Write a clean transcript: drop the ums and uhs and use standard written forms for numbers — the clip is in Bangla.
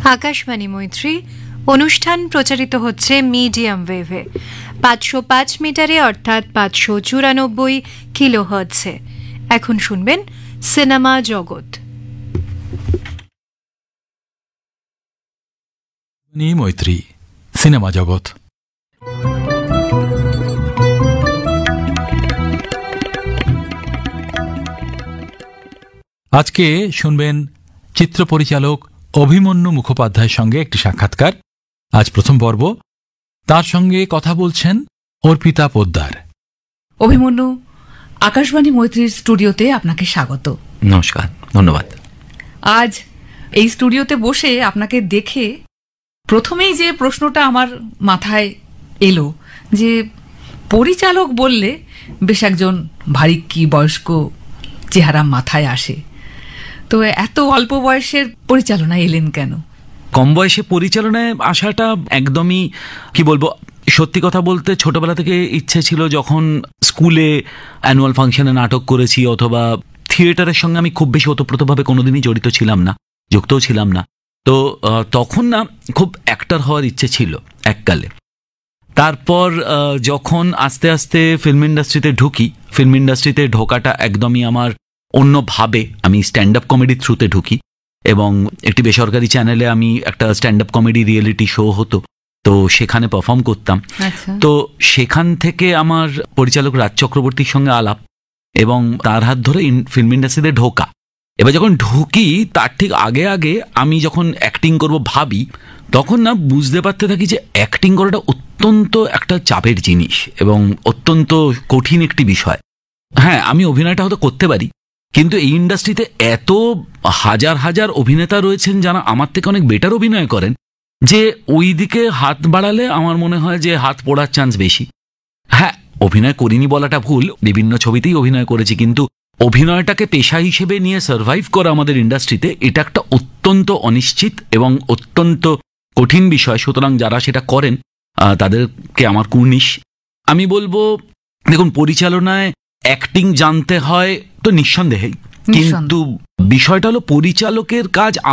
আকাশবাণী মৈত্রী অনুষ্ঠান প্রচারিত হচ্ছে মিডিয়াম ওয়েভে 505 মিটারে অর্থাৎ 594 কিলোহার্টজে। এখন শুনবেন সিনেমা জগৎ। মৈত্রী সিনেমা জগৎ। আজকে শুনবেন চিত্র পরিচালক অভিমন্যু মুখোপাধ্যায়ের সঙ্গে একটি সাক্ষাৎকার। আজ প্রথম পর্ব। তার সঙ্গে কথা বলছেন অর্পিতা পোদ্দার। অভিমন্যু, আকাশবাণী মৈত্রীর স্টুডিওতে আপনাকে স্বাগত। নমস্কার, ধন্যবাদ। আজ এই স্টুডিওতে বসে আপনাকে দেখে প্রথমেই যে প্রশ্নটা আমার মাথায় এলো যে পরিচালক বললে বেশ একজন ভারী কি বয়স্ক চেহারা মাথায় আসে, তো এত অল্প বয়সের পরিচালনায় এলেন কেন? কম বয়সে পরিচালনায় আসাটা একদমই কি বলবো, সত্যি কথা বলতে ছোটবেলা থেকে ইচ্ছে ছিল। যখন স্কুলে অ্যানুয়াল ফাংশনে নাটক করেছি অথবা থিয়েটারের সঙ্গে আমি খুব বেশি ওতপ্রোতভাবে কোনোদিনই জড়িত ছিলাম না, যুক্তও ছিলাম না। তো তখন না খুব অ্যাক্টর হওয়ার ইচ্ছে ছিল এককালে। তারপর যখন আস্তে আস্তে ফিল্ম ইন্ডাস্ট্রিতে ঢুকি, ফিল্ম ইন্ডাস্ট্রিতে ঢোকাটা একদমই আমার অন্যভাবে। আমি স্ট্যান্ড আপ কমেডির থ্রুতে ঢুকি এবং একটি বেসরকারি চ্যানেলে আমি একটা stand up comedy reality show হতো, তো সেখানে পারফর্ম করতাম। তো সেখান থেকে আমার পরিচালক রাজ চক্রবর্তীর সঙ্গে আলাপ এবং তার হাত ধরে ফিল্ম ইন্ডাস্ট্রিতে ঢোকা। এবার যখন ঢুকি তার ঠিক আগে আগে আমি যখন অ্যাক্টিং করব ভাবি, তখন না বুঝতে পারতে থাকি যে অ্যাক্টিং করাটা অত্যন্ত একটা চাপের জিনিস এবং অত্যন্ত কঠিন একটি বিষয়। হ্যাঁ, আমি অভিনয়টা হয়তো করতে পারি, কিন্তু এই ইন্ডাস্ট্রিতে এত হাজার হাজার অভিনেতা রয়েছেন যারা আমার থেকে অনেক বেটার অভিনয় করেন, যে ওই দিকে হাত বাড়ালে আমার মনে হয় যে হাত পড়ার চান্স বেশি। হ্যাঁ, অভিনয় করিনি বলাটা ভুল, বিভিন্ন ছবিতেই অভিনয় করেছি, কিন্তু অভিনয়টাকে পেশা হিসেবে নিয়ে সার্ভাইভ করা আমাদের ইন্ডাস্ট্রিতে এটা একটা অত্যন্ত অনিশ্চিত এবং অত্যন্ত কঠিন বিষয়। সুতরাং যারা সেটা করেন তাদেরকে আমার কুর্নিশ। আমি বলবো, দেখুন, পরিচালনায় অ্যাক্টিং জানতে হয় তো নিঃসন্দেহেই, কিন্তু বিষয়টা হলো পরিচালকের কাজ